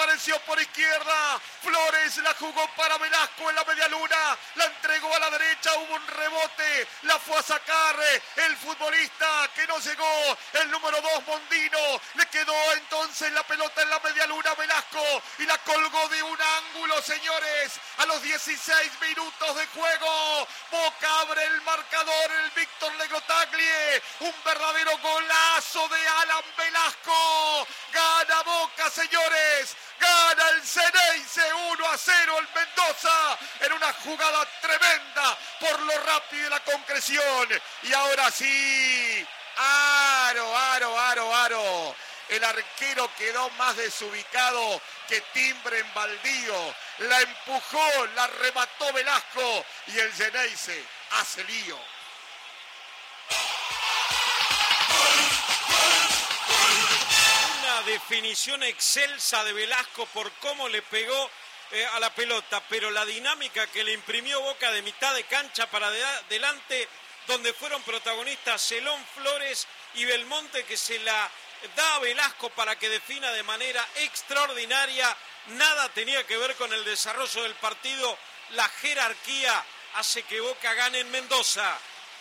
apareció por izquierda. Flores la jugó para Velasco en la media luna. La entregó a la derecha. Hubo un rebote. La fue a sacar el futbolista que no llegó. El número 2, Mondino. Le quedó entonces la pelota en la media luna Velasco. Y la colgó de un ángulo, señores. A los 16 minutos de juego. Boca abre el marcador. El Víctor Legrotaglie. Un verdadero golazo de Alan Velasco. Gana Boca, señores. Gana el Ceneice 1-0 el Mendoza en una jugada tremenda por lo rápido y la concreción. Y ahora sí, aro. El arquero quedó más desubicado que timbre en baldío. La empujó, la remató Velasco y el Ceneice hace lío. Una definición excelsa de Velasco por cómo le pegó a la pelota, pero la dinámica que le imprimió Boca de mitad de cancha para adelante, donde fueron protagonistas Celón, Flores y Belmonte, que se la da a Velasco para que defina de manera extraordinaria. Nada tenía que ver con el desarrollo del partido. La jerarquía hace que Boca gane en Mendoza.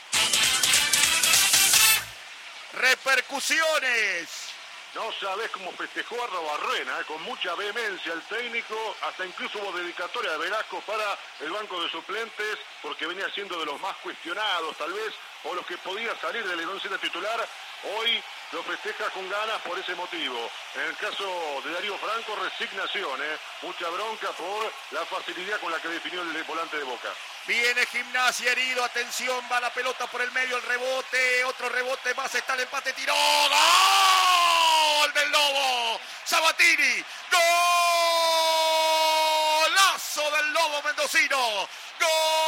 Repercusiones. No sabés cómo festejó a Arrobarrena, con mucha vehemencia el técnico, hasta incluso hubo dedicatoria de Velasco para el banco de suplentes, porque venía siendo de los más cuestionados tal vez, o los que podía salir del 11 titular. Hoy lo festeja con ganas por ese motivo. En el caso de Darío Franco, resignación, mucha bronca por la facilidad con la que definió el volante de Boca. Viene Gimnasia herido, atención, va la pelota por el medio, el rebote, otro rebote más, está el empate, tiró, ¡gol del Lobo! Sabatini, golazo del Lobo mendocino, gol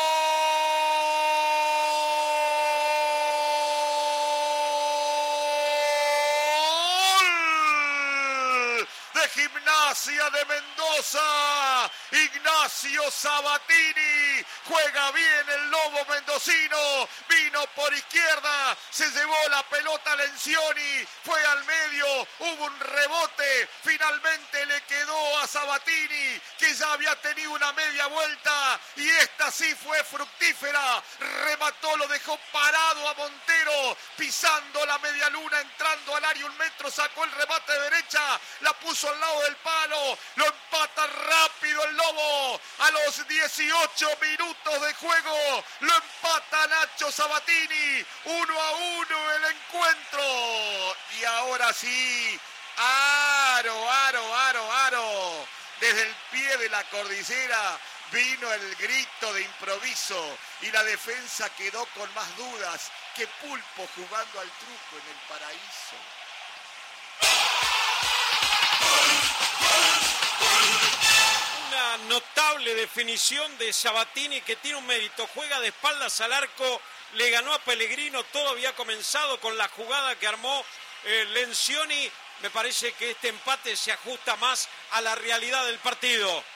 de Gimnasia de Mendoza. Ignacio Sabatini, juega bien el Lobo mendocino, vino por izquierda, se llevó la pelota a Lencioni, fue al medio, hubo un rebote, finalmente le quedó a Sabatini, que ya había tenido una media vuelta, y esta sí fue fructífera, remató, lo dejó parado a Montero, pisando la media luna, entrando al área 1 metro, sacó el remate de derecha, la puso al lado del palo, lo empata rápido el Lobo. A los 18 minutos de juego lo empata Nacho Sabatini, 1-1 el encuentro. Y ahora sí, aro. Desde el pie de la cordillera vino el grito de improviso y la defensa quedó con más dudas que Pulpo jugando al truco en el paraíso. Una notable definición de Sabatini, que tiene un mérito, juega de espaldas al arco, le ganó a Pellegrino, todo había comenzado con la jugada que armó Lencioni. Me parece que este empate se ajusta más a la realidad del partido.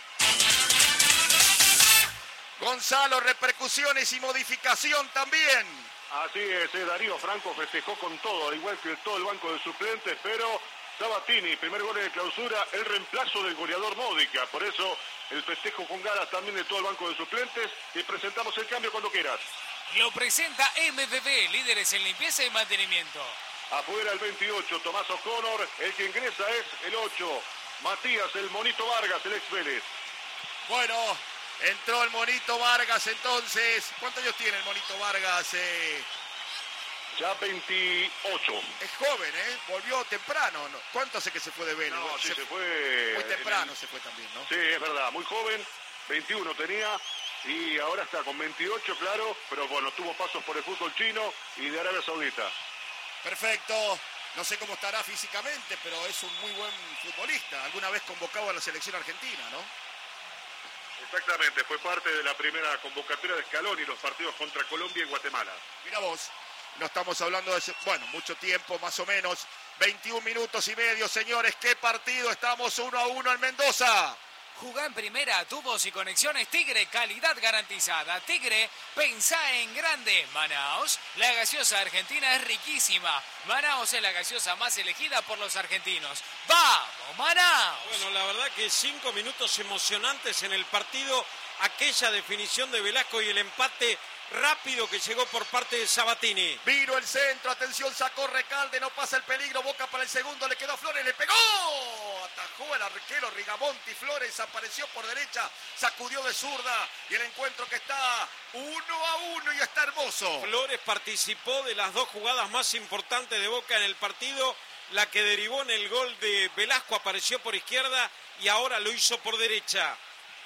Gonzalo, repercusiones y modificación también. Así es, Darío Franco festejó con todo, al igual que todo el banco de suplentes, pero Sabatini, primer gol de clausura, el reemplazo del goleador Módica, por eso el festejo con ganas también de todo el banco de suplentes, y presentamos el cambio cuando quieras. Lo presenta MVB, líderes en limpieza y mantenimiento. Afuera el 28, Tomás O'Connor, el que ingresa es el 8, Matías, el Monito Vargas, el ex Vélez. Bueno, entró el Monito Vargas entonces. ¿Cuántos años tiene el Monito Vargas? Ya 28. Es joven, volvió temprano, ¿no? ¿Cuánto hace que se fue de Vélez? No, sí, se fue... Muy temprano se fue también, ¿no? Sí, es verdad, muy joven, 21 tenía y ahora está con 28, claro, pero bueno, tuvo pasos por el fútbol chino y de Arabia Saudita. Perfecto, no sé cómo estará físicamente, pero es un muy buen futbolista, alguna vez convocado a la selección argentina, ¿no? Exactamente, fue parte de la primera convocatoria de Scaloni y los partidos contra Colombia y Guatemala. Mira vos. No estamos hablando de, mucho tiempo, más o menos. 21 minutos y medio, señores. ¿Qué partido? Estamos 1-1 en Mendoza. Jugá en primera, tubos y conexiones Tigre, calidad garantizada. Tigre, pensá en grande. Manaos, la gaseosa argentina es riquísima. Manaos es la gaseosa más elegida por los argentinos. ¡Vamos, Manaos! Bueno, la verdad que 5 minutos emocionantes en el partido. Aquella definición de Velasco y el empate rápido que llegó por parte de Sabatini. Vino el centro, atención, sacó Recalde, no pasa el peligro, Boca para el segundo, le quedó a Flores, le pegó, atajó el arquero Rigamonti, Flores apareció por derecha, sacudió de zurda y el encuentro que está 1-1 y está hermoso. Flores participó de las 2 jugadas más importantes de Boca en el partido, la que derivó en el gol de Velasco apareció por izquierda y ahora lo hizo por derecha.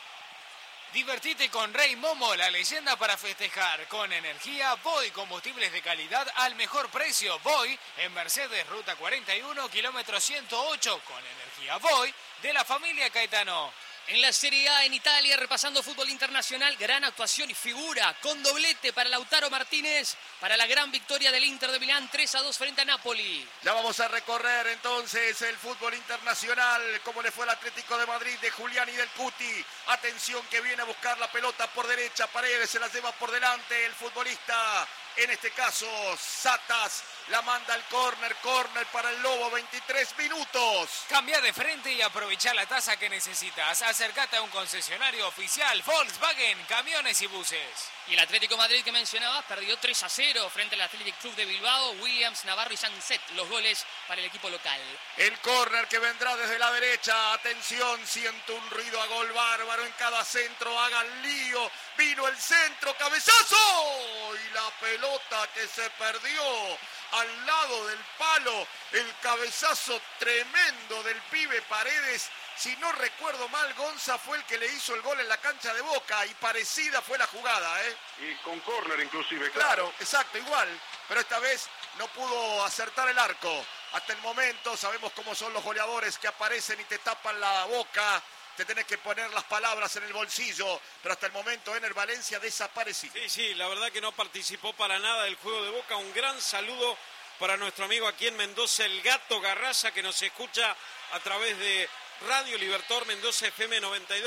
Divertite con Rey Momo, la leyenda para festejar. Con energía, Voy, combustibles de calidad al mejor precio. Voy en Mercedes, ruta 41, kilómetro 108. Con energía Voy de la familia Caetano. En la Serie A en Italia, repasando fútbol internacional, gran actuación y figura con doblete para Lautaro Martínez, para la gran victoria del Inter de Milán 3-2 frente a Napoli. Ya vamos a recorrer entonces el fútbol internacional, como le fue al Atlético de Madrid de Julián y del Cuti. Atención que viene a buscar la pelota por derecha, Paredes se la lleva por delante, el futbolista, en este caso Satas, la manda al córner para el Lobo, 23 minutos. Cambia de frente y aprovecha la tasa que necesitas. Acércate a un concesionario oficial Volkswagen, camiones y buses. Y el Atlético de Madrid que mencionabas perdió 3-0 frente al Athletic Club de Bilbao. Williams, Navarro y Sanset, los goles para el equipo local. El córner que vendrá desde la derecha. Atención, siento un ruido a gol bárbaro en cada centro. Hagan lío. Vino el centro, cabezazo. Y la pelota que se perdió al lado del palo. El cabezazo tremendo del pibe Paredes. Si no recuerdo mal, Gonza fue el que le hizo el gol en la cancha de Boca y parecida fue la jugada, ¿eh? Y con córner inclusive, Claro, exacto, igual. Pero esta vez no pudo acertar el arco. Hasta el momento sabemos cómo son los goleadores que aparecen y te tapan la boca. Te tenés que poner las palabras en el bolsillo. Pero hasta el momento Ener Valencia desapareció. Sí, la verdad que no participó para nada del juego de Boca. Un gran saludo para nuestro amigo aquí en Mendoza, el Gato Garraza, que nos escucha a través de Radio Libertador Mendoza FM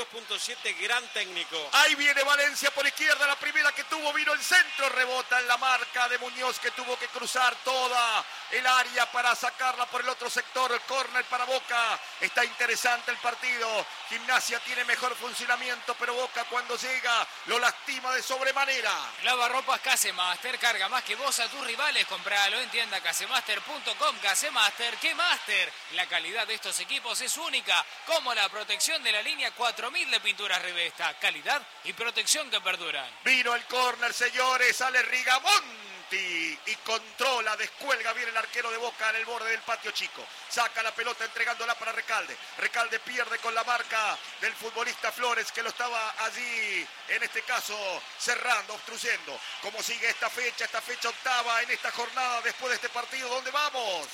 92.7, gran técnico. Ahí viene Valencia por izquierda, la primera que tuvo, vino el centro, rebota en la marca de Muñoz que tuvo que cruzar toda el área para sacarla por el otro sector, el córner para Boca. Está interesante el partido, Gimnasia tiene mejor funcionamiento, pero Boca cuando llega lo lastima de sobremanera. Lavarropas Casemaster, carga más que vos a tus rivales, compralo en tienda casemaster.com. Casemaster, ¿qué Master? La calidad de estos equipos es única, como la protección de la línea 4000 de pinturas Rivesta, calidad y protección que perduran. Vino el córner, señores, sale Rigamonti y controla, descuelga bien el arquero de Boca en el borde del patio chico. Saca la pelota entregándola para Recalde. Recalde pierde con la marca del futbolista Flores que lo estaba allí, en este caso, cerrando, obstruyendo. ¿Cómo sigue esta fecha octava en esta jornada después de este partido? ¿Dónde vamos?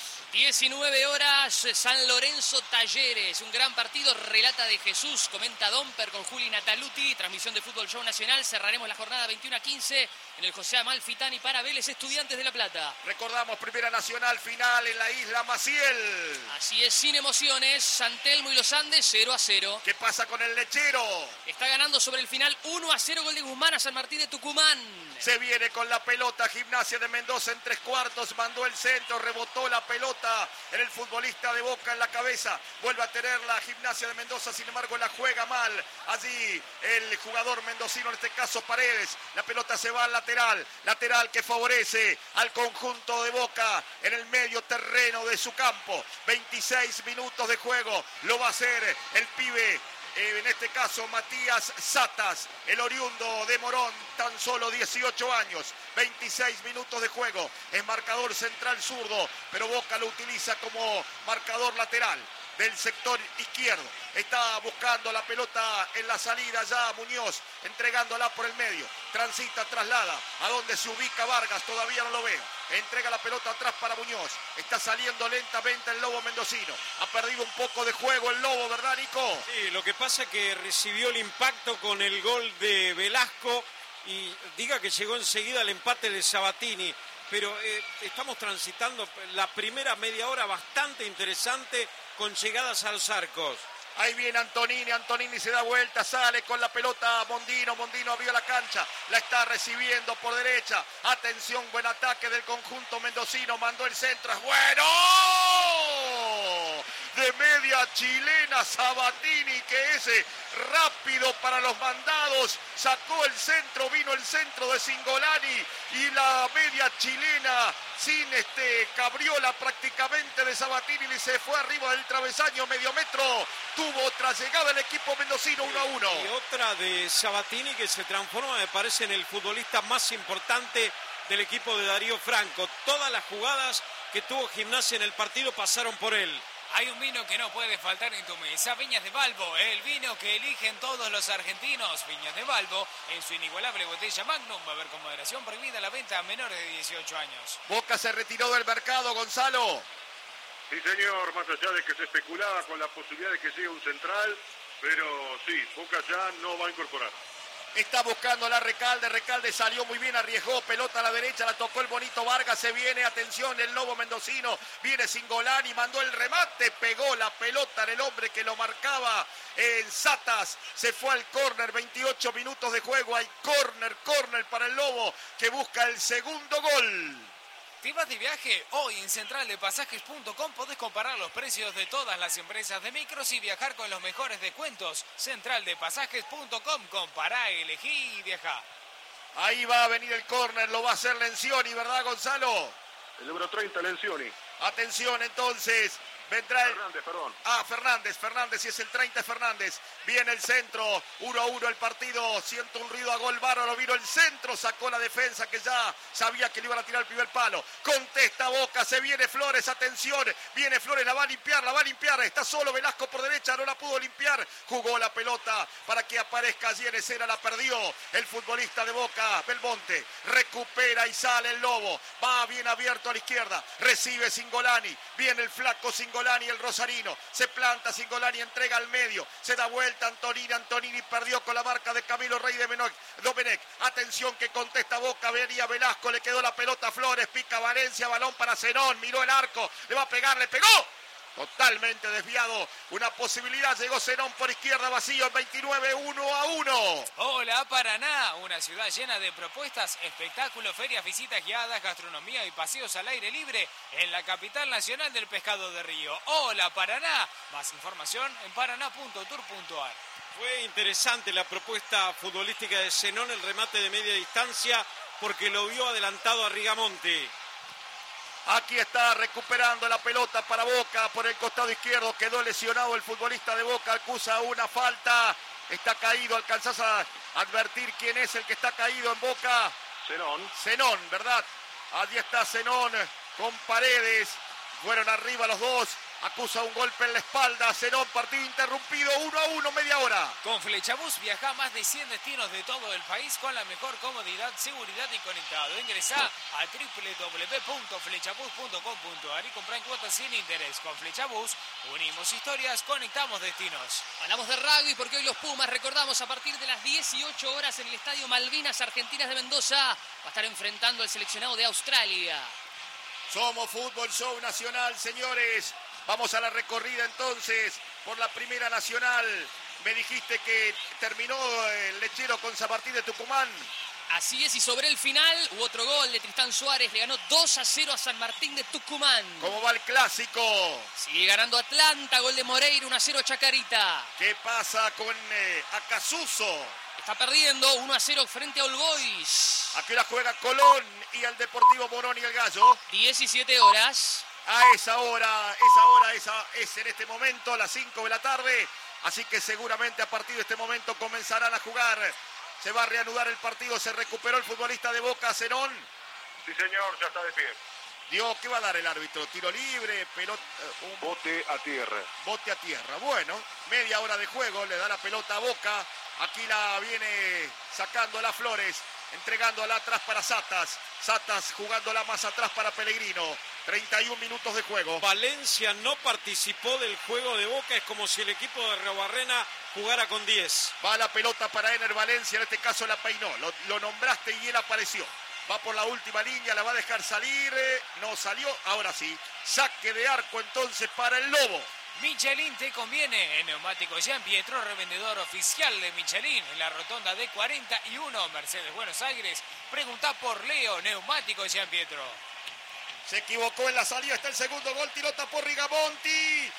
19 horas, San Lorenzo Talleres, un gran partido, relata de Jesús, comenta Domper con Juli Nataluti, transmisión de Fútbol Show Nacional, cerraremos la jornada 21-15 en el José Amalfitani para Vélez Estudiantes de La Plata. Recordamos, Primera Nacional final en la Isla Maciel. Así es, sin emociones, San Telmo y los Andes 0-0. ¿Qué pasa con el Lechero? Está ganando sobre el final 1-0, gol de Guzmán a San Martín de Tucumán. Se viene con la pelota, Gimnasia de Mendoza en 3/4, mandó el centro, rebotó la pelota en el futbolista de Boca en la cabeza, vuelve a tener la Gimnasia de Mendoza, sin embargo la juega mal, allí el jugador mendocino, en este caso Paredes, la pelota se va al lateral que favorece al conjunto de Boca en el medio terreno de su campo, 26 minutos de juego, lo va a hacer el pibe. En este caso Matías Satas, el oriundo de Morón, tan solo 18 años, 26 minutos de juego, es marcador central zurdo, pero Boca lo utiliza como marcador lateral del sector izquierdo. Está buscando la pelota en la salida ya Muñoz, entregándola por el medio, transita, traslada, a donde se ubica Vargas, todavía no lo veo. Entrega la pelota atrás para Muñoz. Está saliendo lentamente el Lobo mendocino. Ha perdido un poco de juego el Lobo, ¿verdad, Nico? Sí, lo que pasa es que recibió el impacto con el gol de Velasco y diga que llegó enseguida el empate de Sabatini. Pero estamos transitando la primera media hora bastante interesante con llegadas a los arcos. Ahí viene Antonini se da vuelta, sale con la pelota Mondino abrió la cancha, la está recibiendo por derecha. Atención, buen ataque del conjunto mendocino, mandó el centro, es bueno. De media chilena Sabatini, que es rápido para los mandados, sacó el centro, vino el centro de Cingolani y la media chilena sin cabriola prácticamente de Sabatini y se fue arriba del travesaño, medio metro. Tuvo otra llegada el equipo mendocino 1-1. Y otra de Sabatini que se transforma, me parece, en el futbolista más importante del equipo de Darío Franco. Todas las jugadas que tuvo Gimnasia en el partido pasaron por él. Hay un vino que no puede faltar en tu mesa, Viñas de Balbo, el vino que eligen todos los argentinos. Viñas de Balbo, en su inigualable botella Magnum, va a haber con moderación prohibida la venta a menores de 18 años. Boca se retiró del mercado, Gonzalo. Sí, señor, más allá de que se especulaba con la posibilidad de que llegue un central, pero sí, Boca ya no va a incorporar. Está buscando la Recalde salió muy bien, arriesgó, pelota a la derecha, la tocó el bonito Vargas, se viene, atención, el lobo mendocino, viene Cingolani, mandó el remate, pegó la pelota en el hombre que lo marcaba en Satas, se fue al córner, 28 minutos de juego, hay córner para el lobo que busca el segundo gol. ¿Te vas de viaje? Hoy en centraldepasajes.com podés comparar los precios de todas las empresas de micros y viajar con los mejores descuentos. Centraldepasajes.com, compará, elegí y viajá. Ahí va a venir el córner, lo va a hacer Lencioni, ¿verdad, Gonzalo? El número 30, Lencioni. Atención entonces, vendrá el... Fernández, perdón. Fernández, si es el 30 Fernández. Viene el centro, 1-1 el partido, siento un ruido a gol bárbaro, vino el centro, sacó la defensa que ya sabía que le iban a tirar el primer palo. Contesta Boca, se viene Flores, atención, viene Flores, la va a limpiar, está solo Velasco por derecha, no la pudo limpiar, jugó la pelota para que aparezca allí en escena, la perdió el futbolista de Boca, Belmonte, recupera y sale el lobo, va bien abierto a la izquierda, recibe Cingolani, viene el flaco Cingolani, el rosarino, se planta Cingolani, entrega al medio, se da vuelta Antonini perdió con la marca de Camilo Rey de Domenech, atención que contesta Boca, venía Velasco, le quedó la pelota a Flores, pica Valencia, balón para Zenón, miró el arco, le va a pegar, le pegó, totalmente desviado, una posibilidad, llegó Zenón por izquierda, vacío, en 29, 1-1. Hola Paraná, una ciudad llena de propuestas, espectáculos, ferias, visitas guiadas, gastronomía y paseos al aire libre en la capital nacional del pescado de río. Hola Paraná, más información en paraná.tour.ar. Fue interesante la propuesta futbolística de Zenón, el remate de media distancia, porque lo vio adelantado a Rigamonte. Aquí está recuperando la pelota para Boca por el costado izquierdo. Quedó lesionado el futbolista de Boca. Acusa una falta. Está caído. ¿Alcanzás a advertir quién es el que está caído en Boca? Zenón, ¿verdad? Allí está Zenón con Paredes. Fueron arriba los dos. Acusa un golpe en la espalda. Zenón, partido interrumpido. 1-1, media hora. Con Flechabús viaja a más de 100 destinos de todo el país con la mejor comodidad, seguridad y conectado. Ingresá a www.flechabús.com.ar y comprá en cuotas sin interés. Con Flechabús unimos historias, conectamos destinos. Hablamos de rugby porque hoy los Pumas, recordamos, a partir de las 18 horas en el Estadio Malvinas Argentinas de Mendoza, va a estar enfrentando al seleccionado de Australia. Somos Fútbol Show Nacional, señores. Vamos a la recorrida entonces por la Primera Nacional. Me dijiste que terminó el Lechero con San Martín de Tucumán. Así es, y sobre el final hubo otro gol de Tristán Suárez. Le ganó 2-0 a San Martín de Tucumán. ¿Cómo va el clásico? Sigue ganando Atlanta, gol de Moreira, 1-0 a Chacarita. ¿Qué pasa con Acasuso? Está perdiendo 1-0 frente a All Boys. Aquí la juega Colón y el Deportivo Morón y el Gallo. 17 horas. A esa hora es en este momento, las 5 de la tarde. Así que seguramente a partir de este momento comenzarán a jugar. Se va a reanudar el partido, se recuperó el futbolista de Boca, Zenón. Sí, señor, ya está de pie. ¿Qué va a dar el árbitro? ¿Tiro libre? Pelota, Bote a tierra. Bote a tierra. Bueno, media hora de juego, le da la pelota a Boca. Aquí la viene sacando la Flores, entregándola atrás para Satas. Satas jugándola más atrás para Pellegrino. 31 minutos de juego. Valencia no participó del juego de Boca, es como si el equipo de Rebarrena jugara con 10. Va la pelota para Ener Valencia, en este caso la peinó. Lo nombraste y él apareció. Va por la última línea, la va a dejar salir. No salió, ahora sí. Saque de arco entonces para el Lobo. Michelin te conviene. En Neumáticos Giampietro, revendedor oficial de Michelin en la rotonda de 41 Mercedes Buenos Aires. Pregunta por Leo, Neumáticos Giampietro. Se equivocó en la salida, está el segundo gol, tiró, tapó Rigamonti,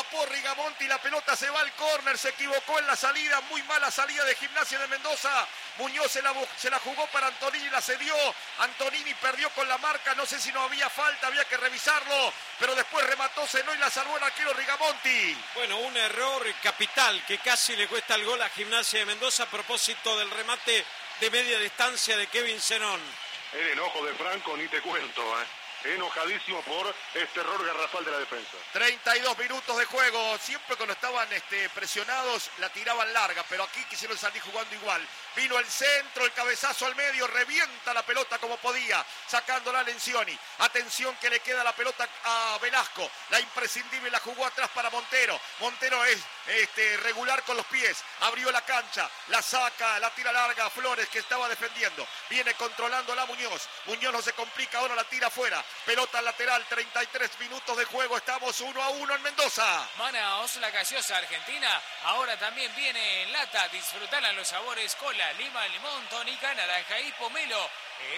la pelota se va al córner, se equivocó en la salida, muy mala salida de Gimnasia de Mendoza. Muñoz se la jugó para Antonini, la cedió, Antonini perdió con la marca, no sé si no había falta, había que revisarlo, pero después remató Zenó y la salvó el arquero Rigamonti. Bueno, un error capital que casi le cuesta el gol a Gimnasia de Mendoza a propósito del remate de media distancia de Kevin Zenón. El enojo de Franco ni te cuento, enojadísimo por este error garrafal de la defensa. 32 minutos de juego, siempre cuando estaban presionados la tiraban larga, pero aquí quisieron salir jugando igual. Vino el centro, el cabezazo al medio, revienta la pelota como podía, sacándola a Lencioni. Atención que le queda la pelota a Velasco, la imprescindible la jugó atrás para Montero. Montero es regular con los pies, abrió la cancha, la saca, la tira larga a Flores que estaba defendiendo. Viene controlándola Muñoz, Muñoz no se complica, ahora la tira afuera. Pelota lateral, 33 minutos de juego, estamos 1-1 en Mendoza. Manaos, la gaseosa argentina, ahora también viene en lata. Disfrutarán los sabores cola, lima, limón, tónica, naranja y pomelo.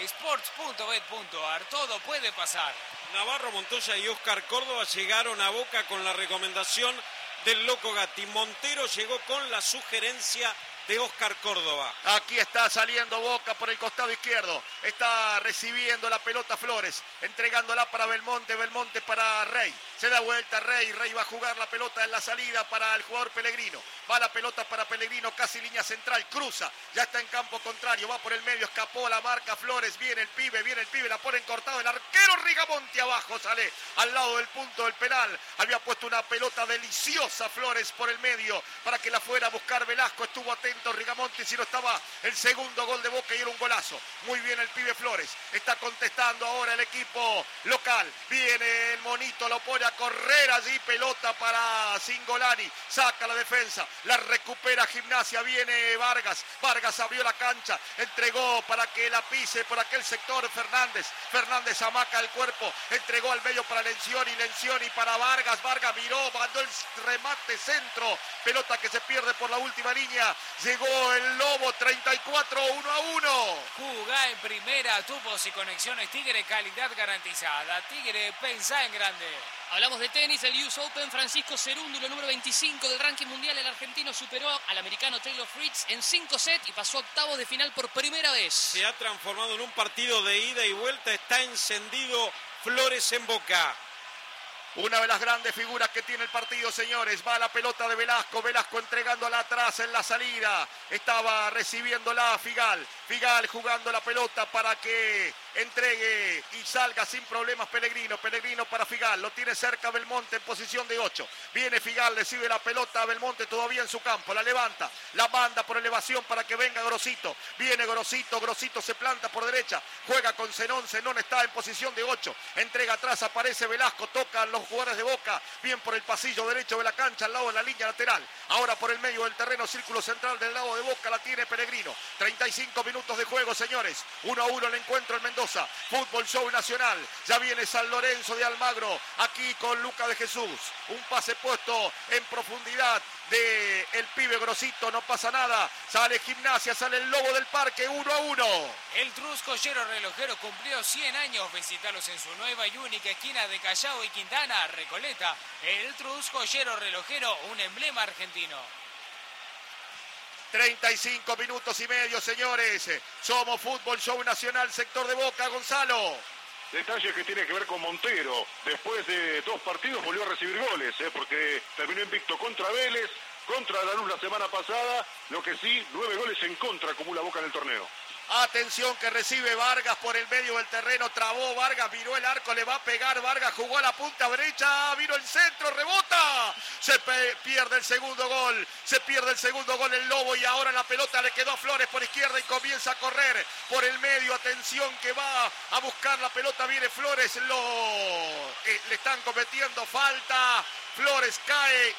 Sports.bet.ar, todo puede pasar. Navarro Montoya y Oscar Córdoba llegaron a Boca con la recomendación del Loco Gatti. Montero llegó con la sugerencia de Oscar Córdoba. Aquí está saliendo Boca por el costado izquierdo. Está recibiendo la pelota Flores, entregándola para Belmonte, Belmonte para Rey. Se da vuelta Rey, Rey va a jugar la pelota en la salida para el jugador Pellegrino. Va la pelota para Pellegrino, casi línea central, cruza, ya está en campo contrario, va por el medio, escapó la marca Flores, viene el pibe, la pone en cortado, el arquero Rigamonti abajo, sale al lado del punto del penal. Había puesto una pelota deliciosa Flores por el medio para que la fuera a buscar Velasco, estuvo atento Rigamonti, si no estaba el segundo gol de Boca y era un golazo. Muy bien el pibe Flores, está contestando ahora el equipo local, viene el monito, lo pone a correr allí, pelota para Cingolani, saca la defensa, la recupera Gimnasia, viene Vargas, Vargas abrió la cancha, entregó para que la pise por aquel sector Fernández, Fernández amaca el cuerpo, entregó al medio para Lencioni, Lencioni para Vargas, Vargas miró, mandó el remate centro, pelota que se pierde por la última línea, llegó el Lobo, 34, 1-1. Jugá en primera, tubos y conexiones Tigre, calidad garantizada. Tigre, pensá en grande. Hablamos de tenis, el US Open. Francisco Cerúndulo, número 25 del ranking mundial. El argentino superó al americano Taylor Fritz en 5 sets y pasó a octavos de final por primera vez. Se ha transformado en un partido de ida y vuelta. Está encendido Flores en Boca. Una de las grandes figuras que tiene el partido, señores. Va la pelota de Velasco. Velasco entregándola atrás en la salida. Estaba recibiéndola Figal. Figal jugando la pelota para que entregue y salga sin problemas Pellegrino. Pellegrino para Figal. Lo tiene cerca Belmonte en posición de 8. Viene Figal, recibe la pelota a Belmonte todavía en su campo. La levanta. La manda por elevación para que venga Grosito. Viene Grosito. Grosito se planta por derecha. Juega con Zenón. Zenón está en posición de 8. Entrega atrás. Aparece Velasco. Toca los jugadores de Boca, bien por el pasillo derecho de la cancha, al lado de la línea lateral, ahora por el medio del terreno, círculo central del lado de Boca, la tiene Pellegrino. 35 minutos de juego, señores, 1-1 el encuentro en Mendoza, Fútbol Show Nacional, ya viene San Lorenzo de Almagro, aquí con Luca de Jesús, un pase puesto en profundidad de el pibe Grosito, no pasa nada, sale Gimnasia, sale el Lobo del Parque, 1-1. El Trus Joyero Relojero cumplió 100 años, visitalos en su nueva y única esquina de Callao y Quintana, Recoleta. El Trus Joyero Relojero, un emblema argentino. 35 minutos y medio, señores, somos Fútbol Show Nacional, sector de Boca, Gonzalo. Detalle que tiene que ver con Montero. Después de 2 partidos volvió a recibir goles, porque terminó invicto contra Vélez, contra Lanús la semana pasada. Lo que sí, 9 goles en contra acumula Boca en el torneo. Atención que recibe Vargas por el medio del terreno, trabó Vargas, miró el arco, le va a pegar, Vargas jugó a la punta derecha, vino el centro, rebota, se pierde el segundo gol, el Lobo y ahora la pelota le quedó a Flores por izquierda y comienza a correr por el medio, atención que va a buscar la pelota, viene Flores, le están cometiendo falta, Flores cae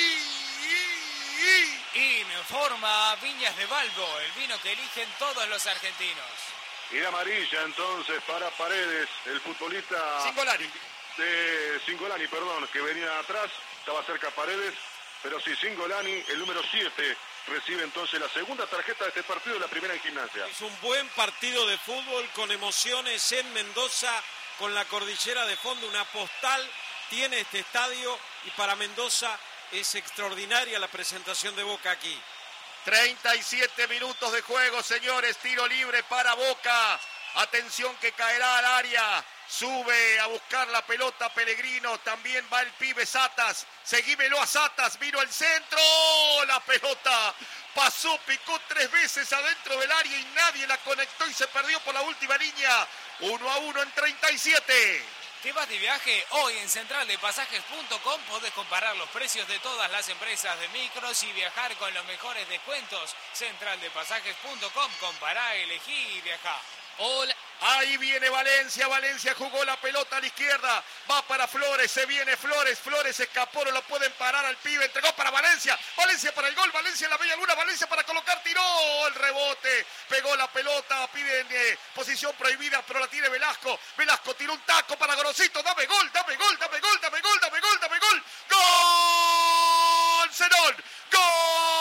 Informa Viñas de Balbo, el vino que eligen todos los argentinos. Y de amarilla entonces para Paredes, el futbolista Cingolani. de Cingolani, perdón, que venía atrás. estaba cerca Paredes, pero sí, Cingolani, el número 7, recibe entonces la segunda tarjeta de este partido, la primera en Gimnasia. Es un buen partido de fútbol con emociones en Mendoza, con la cordillera de fondo, una postal tiene este estadio y para Mendoza es extraordinaria la presentación de Boca aquí. 37 minutos de juego, señores, tiro libre para Boca. Atención que caerá al área. Sube a buscar la pelota Pellegrino, también va el pibe Satas, seguímelo a Satas, vino el centro, la pelota pasó, picó 3 veces adentro del área y nadie la conectó y se perdió por la última línea. 1-1 en 37. ¿Te vas de viaje? Hoy en centraldepasajes.com podés comparar los precios de todas las empresas de micros y viajar con los mejores descuentos. Centraldepasajes.com, compará, elegí y viajá. Hola. Ahí viene Valencia, Valencia jugó la pelota a la izquierda, va para Flores, se viene Flores, Flores escapó, no lo pueden parar al pibe, entregó para Valencia, Valencia para el gol, Valencia en la media luna, Valencia para colocar, tiró el rebote, pegó la pelota, piden posición prohibida, pero la tiene Velasco, Velasco tiró un taco para Gorosito, dame gol,